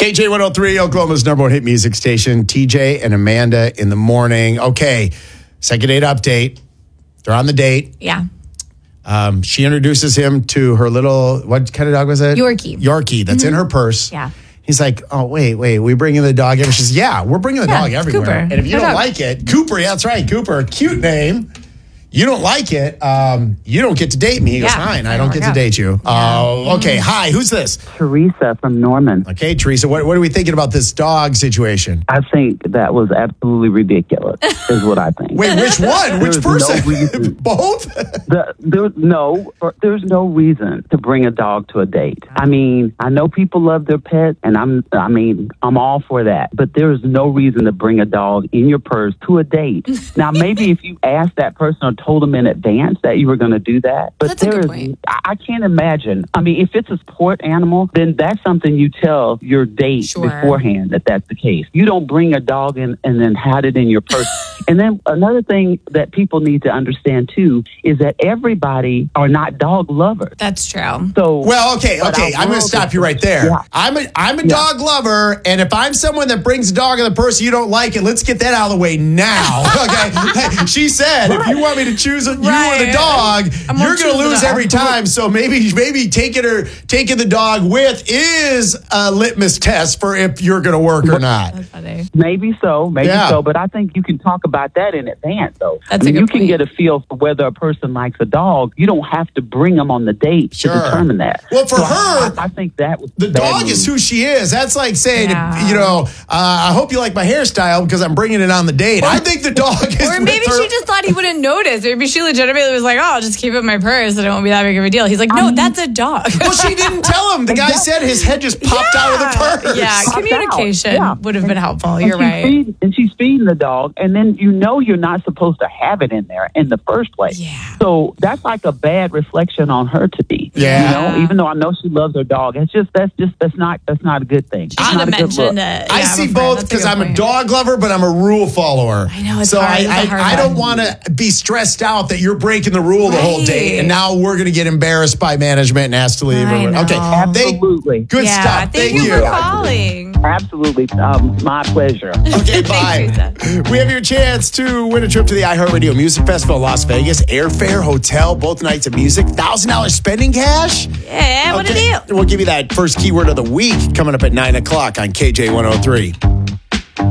KJ 103, Oklahoma's number one hit music station. TJ and Amanda in the morning. Okay, second date update. They're on the date. Yeah. She introduces him to her little, what kind of dog was it? Yorkie. Yorkie, that's in her purse. Yeah. He's like, oh, wait, we bringing the dog in? She says, yeah, we're bringing the dog everywhere. Cooper. And if you don't like it, Cooper, yeah, that's right, Cooper, cute name. You don't like it, you don't get to date me. He goes, fine, I don't get to date you. Okay, hi, who's this? Teresa from Norman. Okay, Teresa, what are we thinking about this dog situation? I think that was absolutely ridiculous, is what I think. Wait, which one? Which person? No reason. Both? There's no reason to bring a dog to a date. I mean, I know people love their pets, and I'm all for that. But there is no reason to bring a dog in your purse to a date. Now, maybe if you asked that person or told them in advance that you were going to do that, but that's a good point. I can't imagine. I mean, if it's a sport animal, then that's something you tell your date beforehand that that's the case. You don't bring a dog in and then hide it in your purse. And then another thing that people need to understand too is that everybody are not dog lovers. That's true. So, well, okay. I'm going to stop you right there. Yeah. I'm a dog lover, and if I'm someone that brings a dog in the purse, you don't like it. Let's get that out of the way now. Okay. She said, if you want me to choose you or the dog, you're going to lose every time. So maybe taking the dog with is a litmus test for if you're going to work or not. That's funny. Maybe so. But I think you can talk about that in advance, though. That's you can get a feel for whether a person likes a dog. You don't have to bring them on the date to determine that. Well, for her, I think that was the dog is who she is. That's like saying, I hope you like my hairstyle because I'm bringing it on the date. I think the dog is. Or maybe she just thought he wouldn't notice. Maybe she legitimately was like, I'll just keep it in my purse and it won't be that big of a deal. He's like, no, that's a dog. Well, she didn't tell him. The guy said his head just popped out of the purse. Yeah, communication would have been helpful. You're right. And she's feeding the dog, and then you're not supposed to have it in there in the first place. Yeah. So that's like a bad reflection on her to me. Yeah. Even though I know she loves her dog, that's not a good thing. She should have mentioned it. I see both because I'm a dog lover, but I'm a rule follower. I know, it's so hard. I don't want to be stressed out that you're breaking the rule the whole day, and now we're going to get embarrassed by management and asked to leave. Okay, absolutely. Good stuff. Thank you for calling. Absolutely, my pleasure. Okay, bye. We have your chance to win a trip to the iHeartRadio Music Festival in Las Vegas. Airfare, hotel, both nights of music, $1,000 spending cash. Yeah, what a deal. We'll give you that first keyword of the week coming up at 9 o'clock on KJ 103.